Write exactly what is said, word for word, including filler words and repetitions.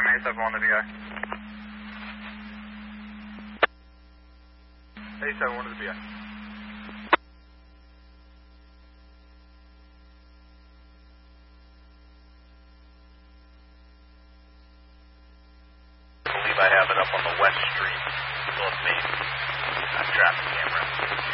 A seven one to the B I. A seven one to the B I. I believe I have it up on the West Street, North Main, uh, traffic camera.